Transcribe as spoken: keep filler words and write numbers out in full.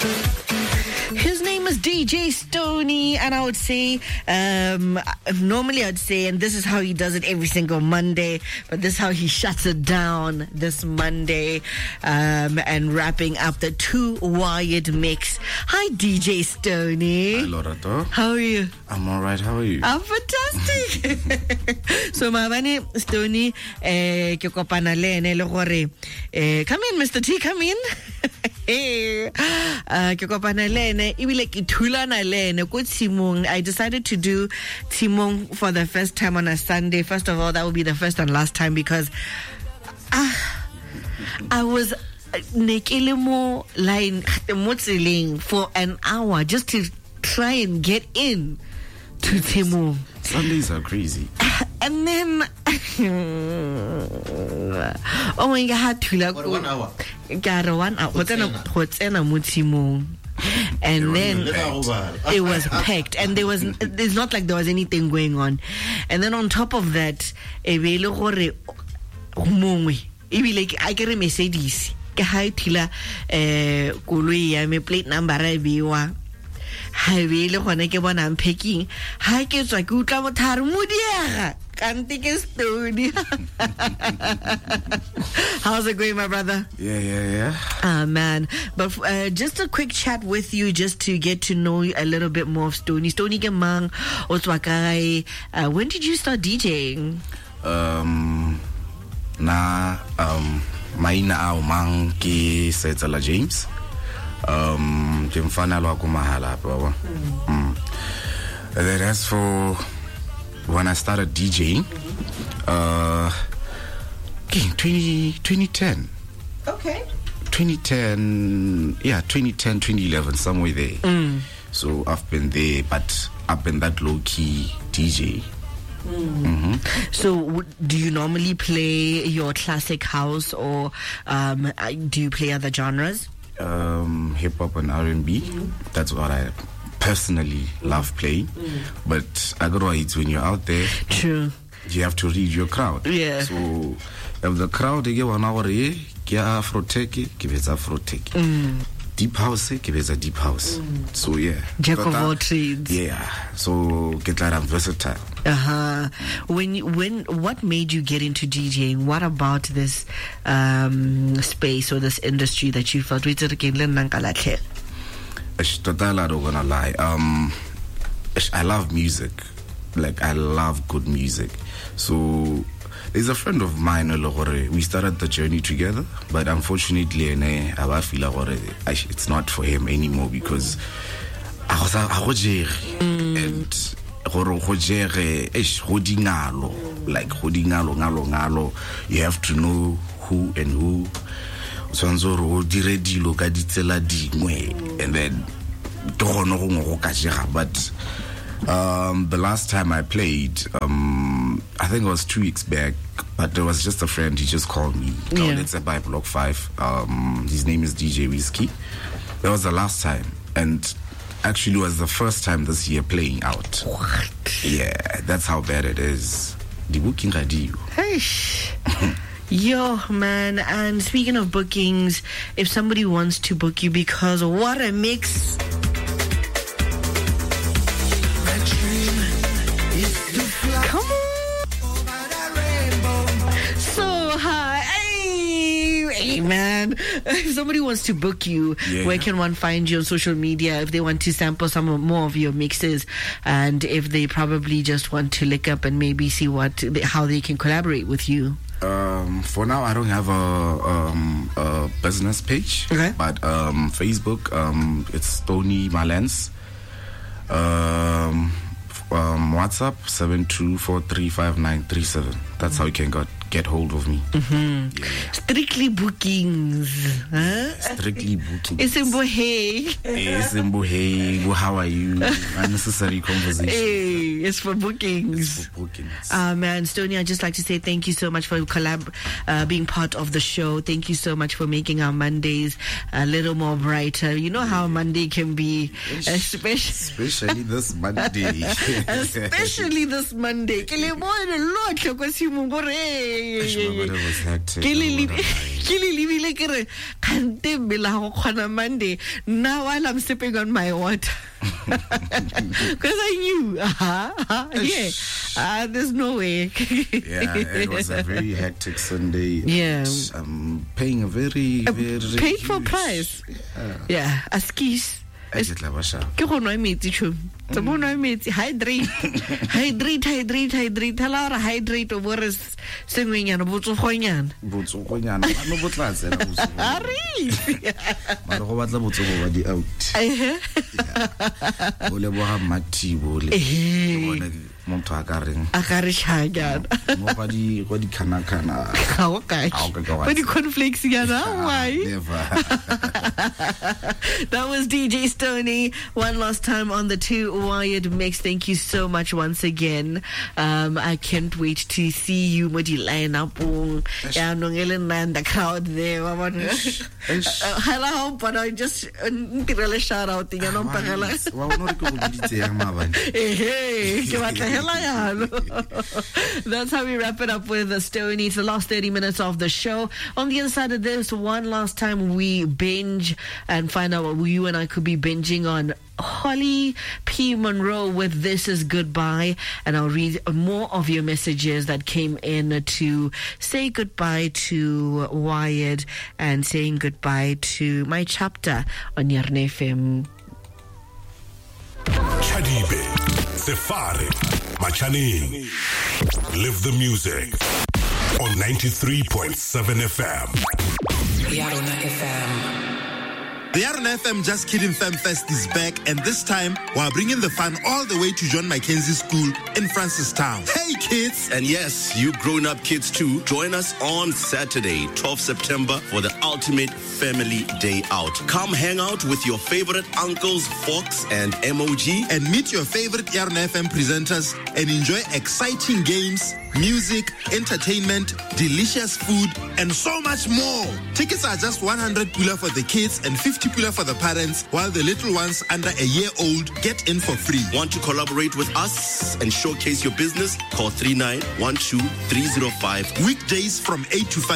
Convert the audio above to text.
His name is D J Stoney, and I would say, um, normally I'd say, and this is how he does it every single Monday, but this is how he shuts it down this Monday, um, and wrapping up the Two Wired mix. Hi, D J Stoney. Hi, Lorato. How are you? I'm all right. How are you? I'm fantastic. So, Mavani Stoney, eh, ke kopana le ene le gore, eh, come in, Mister T, come in. Hey, uh, ke kopana le ene, ibile ke thulana le ene ko Timong. I decided to do Timong for the first time on a Sunday. First of all, that would be the first and last time because uh, I was nekele line mo for an hour just to try and get in to yes. Timong. Sundays are crazy. And then oh my god, thula for one hour. Got one hour. What's in a what's in a Timong? And then it was packed, and there was it's not like there was anything going on. And then on top of that, e be le gore mongwe e be like I get a Mercedes ke ha thila eh koloi ya me plate number e bewa ha be le gone ke bona am packing ha ke tswa ke utla motharo modiega kanti ke Stoney. How's it going, my brother? Yeah, yeah, yeah. Ah, man. But uh, just a quick chat with you, just to get to know you a little bit more of Stoney. Stoney Gemang, Oswakai. Uh, when did you start DJing? Um, na um, maina au mang ki Setsala James. Um, ke mfana lo ko mahala baba. Mm. Then as for when I started DJing, uh, twenty, twenty ten. Okay. twenty ten, yeah, twenty ten, twenty eleven, somewhere there. Mm. So I've been there, but I've been that low-key D J. Mm. Mm-hmm. So w- do you normally play your classic house, or um, do you play other genres? Um, hip-hop and R and B. Mm-hmm. That's what I personally love playing. Mm. But I got why it's when you're out there. True. You have to read your crowd. Yeah. So if the crowd they get one hour eh, ke Afro-tech, give it Afro-tech. Mm. Deep house, give it a deep house. Mm. So yeah. Jack of all trades. Yeah. So get like I'm versatile. Uh-huh. When you, when what made you get into DJing? What about this um, space or this industry that you felt? Totally, I don't gonna lie. Um, I love music. Like I love good music. So there's a friend of mine. We started the journey together, but unfortunately, I feel like it's not for him anymore because I was and like you have to know who and who. And then but um the last time I played um I think it was two weeks back, but there was just a friend, he just called me. Yeah. Oh, let's say by Block Five. Um his name is D J Whiskey. That was the last time, and actually it was the first time this year playing out. What? Yeah, that's how bad it is. The booking radio. Hey. Yo, man. And speaking of bookings, if somebody wants to book you, because what a mix. Come on. So high. Hey, hey, man. If somebody wants to book you, yeah. Where can one find you on social media if they want to sample some more of your mixes, and if they probably just want to lick up and maybe see what how they can collaborate with you? Um, for now, I don't have a, um, a business page, okay. But um, Facebook, um, it's Stoney Malens. Um, um, WhatsApp seven two four three five nine three seven. That's how you can get get hold of me. Mm-hmm. Yeah. Strictly bookings, huh? Strictly bookings. It's in Bohey. It's in Bohey. How are you? Unnecessary conversation. Hey, it's for bookings. It's for bookings. Uh, man, Stoney, I'd just like to say thank you so much for collab, uh, being part of the show. Thank you so much for making our Mondays a little more brighter. You know how Monday can be, especially especially this Monday. Especially this Monday. Mabone was hectic. Ke le lebile ke re kante mmela go kgona Monday. Now while I'm sipping on my water. Because I knew, uh-huh, uh-huh, yeah, uh, there's no way. Yeah, it was a very hectic Sunday. Yeah. I'm paying a very, A very paid for huge- price. Yeah. Yeah, a skis. I get like Washa. Ke go nwa metsi tšhomi tsa bo nwa metsi hydrate hydrate hydrate hydrate thala gore hydrate o bo re sengwenyana botsogonyana Botsogonyana, no botlatse na botsogo. a re Mara go batla botsogo ba di out. ehe Go leboga Matibo le. ehe Ke bone motho a ka reng. a ka re tšhanyana Mo ba di go di kana kana. ga o kae Ga o ka ka wa ba di tseba. cornflakes yana why Never. That was D J Stoney. One last time on the Two Wired Mix. Thank you so much once again. Um, I can't wait to see you with the lineup. Yeah, no, the crowd there. Ish. Hello, but I just really shout out. You know, Wa bona re ke go biditse yang mabane. hey, ke batla hela yalo. That's how we wrap it up with the Stoney. It's the last thirty minutes of the show. On the other side of this, one last time we binge and find out what you and I could be binging on. Holly P. Monroe with This Is Goodbye, and I'll read more of your messages that came in to say goodbye to Wired and saying goodbye to my chapter on Yarn F M. Chadibe, Sefari, Machaning. Live the music on ninety-three point seven F M. Yarona F M. The Yarona F M Just Kidding Fam Fest is back, and this time we're bringing the fun all the way to John Mackenzie School in Francistown. Hey kids! And yes, you grown-up kids too, join us on Saturday, twelfth September for the ultimate family day out. Come hang out with your favorite uncles, Fox and M O G. And meet your favorite Yarona F M presenters and enjoy exciting games, music, entertainment, delicious food, and so much more. Tickets are just one hundred pula for the kids and fifty pula for the parents, while the little ones under a year old get in for free. Want to collaborate with us and showcase your business? Call three nine one two three zero five. Weekdays from eight to five.